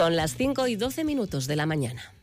Son las 5:12 de la mañana.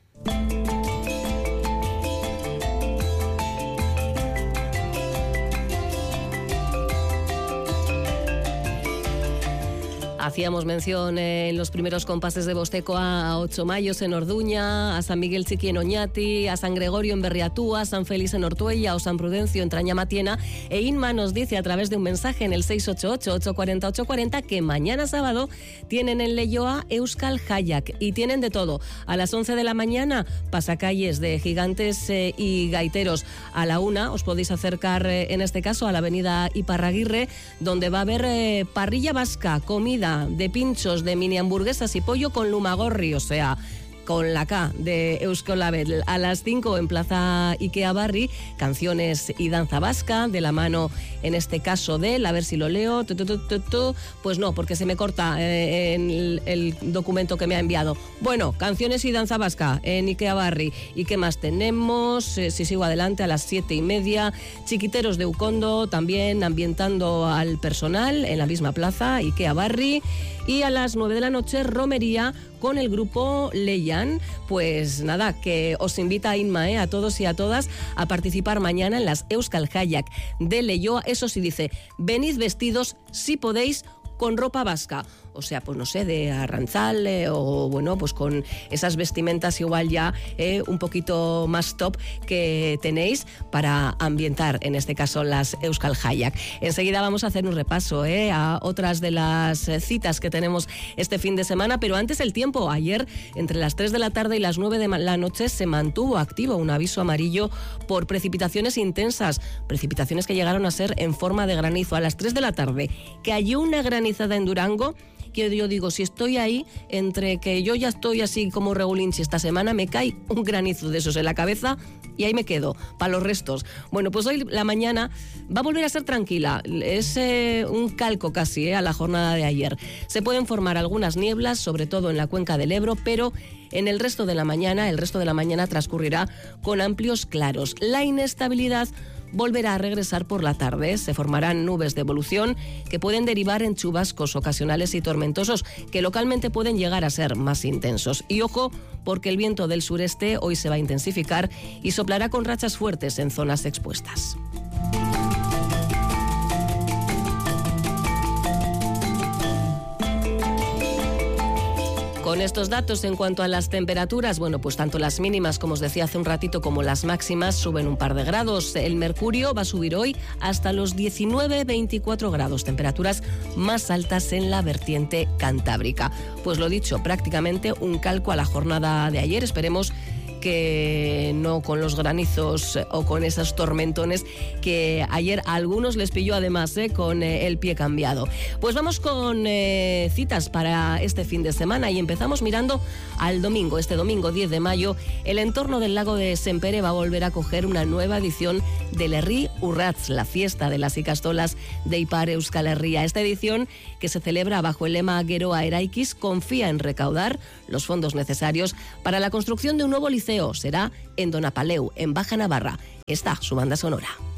Hacíamos mención en los primeros compases de Bosteco a Ocho Mayos en Orduña, a San Miguel Chiqui en Oñati, a San Gregorio en Berriatúa, a San Félix en Ortuella o San Prudencio en Trañamatiena. E Inma nos dice a través de un mensaje en el 688-840-840 que mañana sábado tienen en Leioa Euskal Hayak y tienen de todo. A las 11 de la mañana, pasacalles de gigantes y gaiteros. A la 1 os podéis acercar en este caso a la avenida Iparraguirre, donde va a haber parrilla vasca, comida de pinchos, de mini hamburguesas y pollo con lumagorri, o sea, con la K de Euskolabel. A las 5 en Plaza Ikea Barri, canciones y danza vasca, de la mano, en este caso, de, a ver si lo leo, pues no, porque se me corta en el documento que me ha enviado. Bueno, canciones y danza vasca en Ikea Barri. ¿Y qué más tenemos? Si sigo adelante, a las 7:30, Chiquiteros de Ucondo, también ambientando al personal en la misma plaza, Ikea Barri. Y a las 9 de la noche, romería con el grupo Leyan. Pues nada, que os invita a Inma, a todos y a todas, a participar mañana en las Euskal Hayak de Leioa. Eso sí, dice, venid vestidos, si podéis, con ropa vasca. O sea, pues no sé, de arranzal o bueno, pues con esas vestimentas igual ya un poquito más top que tenéis para ambientar, en este caso, las Euskal Hayak. Enseguida vamos a hacer un repaso a otras de las citas que tenemos este fin de semana, pero antes el tiempo. Ayer, entre las 3 de la tarde y las 9 de la noche, se mantuvo activo un aviso amarillo por precipitaciones intensas, precipitaciones que llegaron a ser en forma de granizo. A las 3 de la tarde cayó una granizada en Durango, que yo digo, si estoy ahí, entre que yo ya estoy así como regulinchi esta semana, me cae un granizo de esos en la cabeza y ahí me quedo, para los restos. Bueno, pues hoy la mañana va a volver a ser tranquila, es un calco casi a la jornada de ayer. Se pueden formar algunas nieblas, sobre todo en la cuenca del Ebro, pero en el resto de la mañana transcurrirá con amplios claros. La inestabilidad volverá a regresar por la tarde. Se formarán nubes de evolución que pueden derivar en chubascos ocasionales y tormentosos que localmente pueden llegar a ser más intensos. Y ojo, porque el viento del sureste hoy se va a intensificar y soplará con rachas fuertes en zonas expuestas. Con estos datos en cuanto a las temperaturas, bueno, pues tanto las mínimas, como os decía hace un ratito, como las máximas suben un par de grados. El mercurio va a subir hoy hasta los 19-24 grados, temperaturas más altas en la vertiente cantábrica. Pues lo dicho, prácticamente un calco a la jornada de ayer. Esperemos que no con los granizos o con esos tormentones que ayer a algunos les pilló además con el pie cambiado. Pues vamos con citas para este fin de semana y empezamos mirando al domingo. Este domingo 10 de mayo, el entorno del lago de Sempere va a volver a coger una nueva edición del Herri Urrats, la fiesta de las ikastolas de Ipar Euskal Herria. Esta edición, que se celebra bajo el lema Geroa Eraikiz, confía en recaudar los fondos necesarios para la construcción de un nuevo liceo. Será en Donapaleu, en Baja Navarra. Está su banda sonora.